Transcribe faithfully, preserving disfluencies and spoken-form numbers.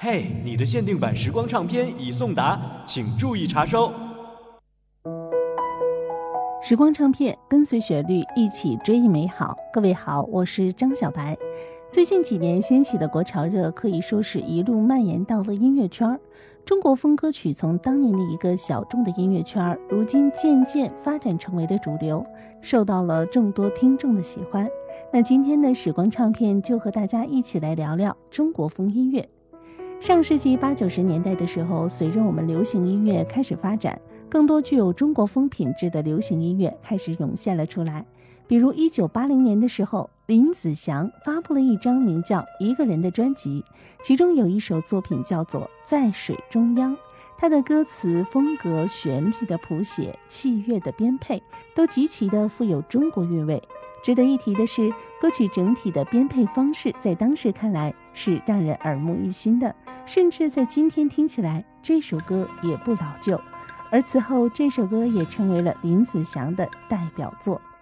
嘿，你的限定版时光唱片已送达，请注意查收。 时光唱片跟随旋律一起追忆美好。各位好，我是张小白。最近几年掀起的国潮热可以说是一路蔓延到了音乐圈。中国风歌曲从当年的一个小众的音乐圈，如今渐渐发展成为了主流，受到了众多听众的喜欢。那今天的时光唱片就和大家一起来聊聊中国风音乐。上世纪八九十年代的时候，随着我们流行音乐开始发展，更多具有中国风品质的流行音乐开始涌现了出来。比如一九八零年的时候，林子祥发布了一张名叫《一个人》的专辑，其中有一首作品叫做《在水中央》，它的歌词风格、旋律的谱写、器乐的编配都极其的富有中国韵味。值得一提的是，歌曲整体的编配方式在当时看来是让人耳目一新的，甚至在今天听起来这首歌也不老旧。而此后这首歌也成为了林子祥的代表作。